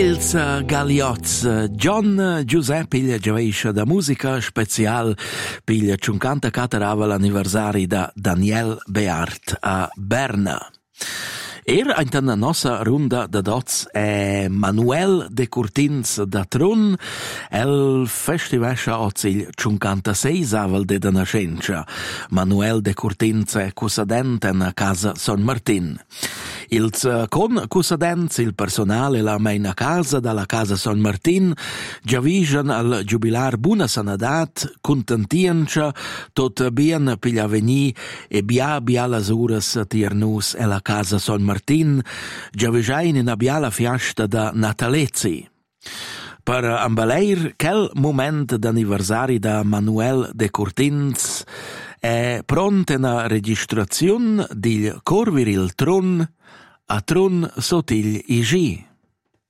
Els Galliots, John Giuseppe il giaveisce da musica special per il 54 l'anniversari da Daniel Beart a Berna. In la nostra runda da dots è Manuel de Curtins da Trun, el festivescia oggi il 56 avel de nascenza. Manuel de Curtins è cusadent in casa San Martin. Ils con cusadents il personale la meina casa dalla casa San Martin giavigen al jubilar buna sanadat, contentiencha, tot bien piglia veni e bia las uras tiernus e la casa San Martin giavigein in abbia la fiasta da Natalezi. Per ambaleir quel moment d'anniversari da Manuel de Curtins è pronta una registrazione del Corviril Tron a Tron Sotil Igi.